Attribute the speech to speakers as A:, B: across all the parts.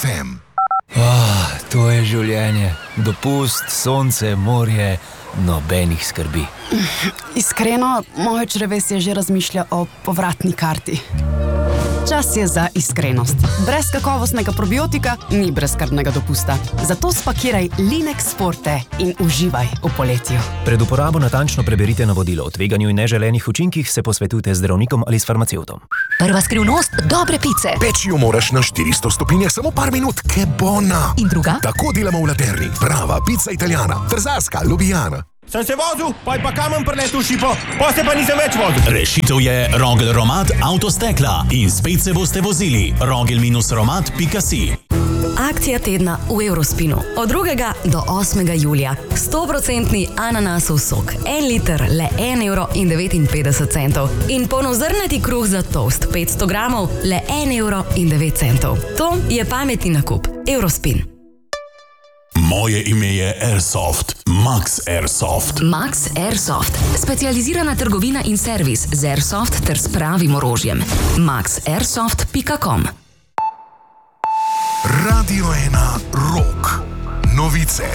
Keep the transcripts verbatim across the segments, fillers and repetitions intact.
A: ef em.
B: Oh, to je življenje. Dopust, sonce, morje, nobenih skrbi.
C: Iskreno, moje črevesje že razmišlja o povratni karti. Čas je za iskrenost. Brez kakovostnega probiotika ni brezskrbnega dopusta. Zato spakiraj Linex Forte in uživaj v poletju.
D: Pred uporabo natančno preberite navodilo o tveganju in neželenih učinkih, se posvetujte z zdravnikom ali s farmacevtom.
E: Prva skrivnost dobre pice.
A: Peči jo moraš na štiristo stopinjah samo par minut, ke bona.
E: In druga?
A: Tako delamo v Laterni. Prava pica italijana, trzarska, Ljubljana.
F: Sem se vozil, pa je pa kamen preletel v šipo, pa se pa nisem več vozil.
G: Rešitev je Rogel Romat Avtostekla in spet se boste vozili. rogel romat pika si.
E: Akcija tedna v Eurospinu. Od drugega do osmega julija. sto procentov ananasov sok. En liter, le en evro in devetinpetdeset centov. In polnozrnati kruh za toast, petsto gramov, le en evro in devet centov. To je pametni nakup. Eurospin.
G: Moje ime je Airsoft, Max Airsoft.
E: Max Airsoft. Specializirana trgovina in servis z Airsoft ter s pravim orožjem. max airsoft pika com.
A: Radio ena Rock. Novice.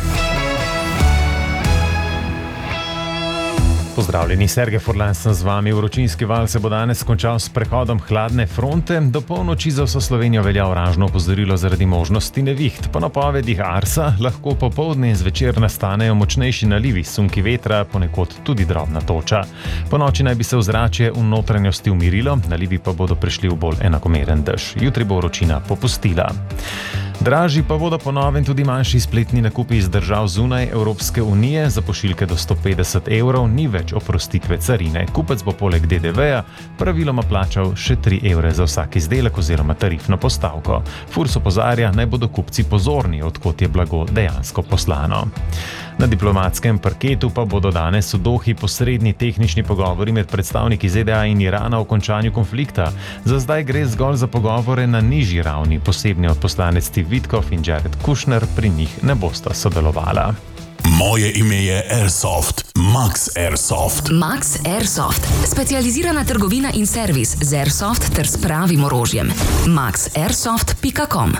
H: Pozdravljeni, Sergej Furlan sem z vami. Vročinski val se bo danes končal s prehodom hladne fronte. Do polnoči za vso Slovenijo velja oranžno opozorilo zaradi možnosti neviht. Po napovedih Arsa lahko popoldne in zvečer nastanejo močnejši nalivi, sunki vetra, ponekod tudi drobna toča. Po noči naj bi se ozračje v notranjosti umirilo, nalivi pa bodo prišli v bolj enakomeren dež. Jutri bo vročina popustila. Dražji pa bodo po novem tudi manjši spletni nakupi iz držav zunaj Evropske unije. Za pošiljke do sto petdeset evrov ni več oprostitve carine. Kupec bo poleg de de veja praviloma plačal še tri evre za vsak izdelek oziroma tarifno postavko. Furs opozarja, naj bodo kupci pozorni, odkot je blago dejansko poslano. Na diplomatskem parketu pa bodo danes v Dohi posredni tehnični pogovori med predstavniki ze de a in Irana o končanju konflikta. Za zdaj gre zgolj za pogovore na nižji ravni. Posebni odposlanec Steve Witkoff in Jared Kushner pri njih ne bosta sodelovala.
G: Moje ime je Airsoft, Max Airsoft.
E: Max Airsoft. Specializirana trgovina in servis z Airsoft ter s pravim orožjem. max airsoft pika com.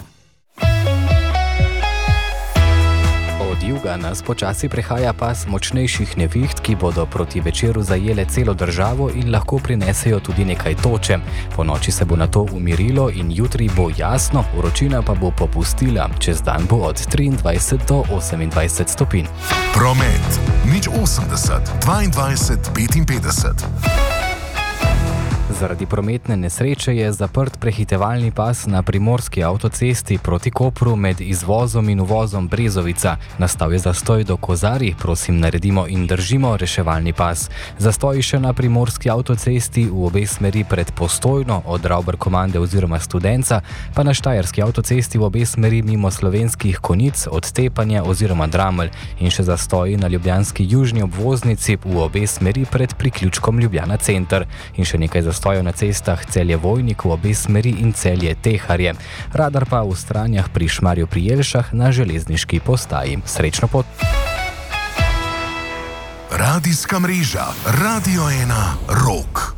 I: Od juga nas počasi prehaja pas močnejših neviht, ki bodo proti večeru zajele celo državo in lahko prinesejo tudi nekaj toče. Po noči se bo nato umirilo in jutri bo jasno, vročina pa bo popustila. Čez dan bo od triindvajset do osemindvajset stopinj.
A: Promet. nič osemdeset, dvaindvajset, petinpetdeset.
I: Zaradi prometne nesreče je zaprt prehitevalni pas na primorski avtocesti proti Kopru med izvozom in uvozom Brezovica. Nastal je zastoj do Kozarij, prosim naredimo in držimo reševalni pas. Zastoj še na primorski avtocesti v obe smeri pred Postojno od Ravbarkomande oziroma Studenca, pa na štajerski avtocesti v obe smeri mimo Slovenskih Konjic od Tepanja oziroma Dramelj in še zastoj na ljubljanski južni obvoznici v obe smeri pred priključkom Ljubljana center in še nekaj zastoj na cestah Celje-Vojnik v obe smeri in Celje-Teharje. Radar pa v Stranjah pri Šmarju pri Jelšah na železniški postaji. Srečno pot!
A: Radijska mreža Radio ena Rock.